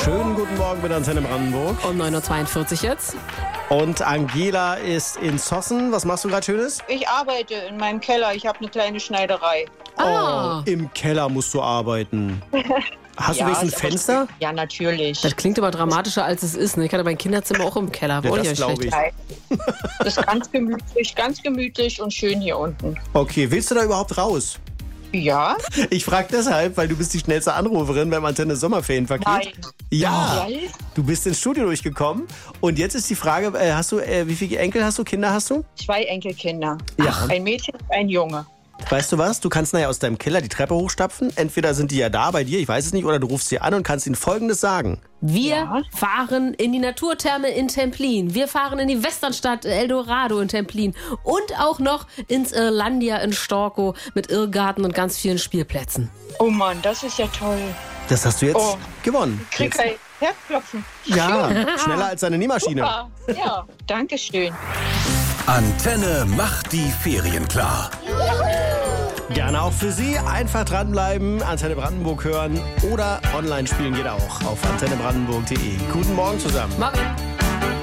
Schönen guten Morgen mit Antenne Brandenburg. Um 9.42 Uhr jetzt. Und Angela ist in Zossen. Was machst du gerade Schönes? Ich arbeite in meinem Keller. Ich habe eine kleine Schneiderei. Ah, Oh, im Keller musst du arbeiten. Hast du Ja, wenigstens ein ist Fenster? Ja, natürlich. das klingt aber dramatischer, als es ist. Ne? Ich hatte mein Kinderzimmer auch im Keller. Ja, Wohl das ja glaube schlecht. ich. Das ist ganz gemütlich und schön hier unten. Okay, willst du da überhaupt raus? Ja? Ich frage deshalb, weil du bist die schnellste Anruferin beim Antenne Sommerferienpaket. Nein. Ja, Ja. du bist ins Studio durchgekommen. Und jetzt ist die Frage, wie viele Enkel hast du, Kinder hast du? 2 Enkelkinder. Ja. Ein Mädchen und ein Junge. Weißt du was? Du kannst nachher aus deinem Keller die Treppe hochstapfen. Entweder sind die ja da bei dir, ich weiß es nicht, oder du rufst sie an und kannst ihnen Folgendes sagen. Wir Ja. fahren in die Naturtherme in Templin. Wir fahren in die Westernstadt Eldorado in Templin. Und auch noch ins Irlandia in Storkow mit Irrgarten und ganz vielen Spielplätzen. Oh Mann, das ist ja toll. Das hast du jetzt Oh. gewonnen. Krieg Jetzt. ein Herzklopfen. Ja, schneller als deine Nähmaschine. Super. Ja, danke schön. Antenne macht die Ferien klar. Gerne auch für Sie. Einfach dranbleiben, Antenne Brandenburg hören oder online spielen geht auch auf antennebrandenburg.de. Guten Morgen zusammen. Morgen.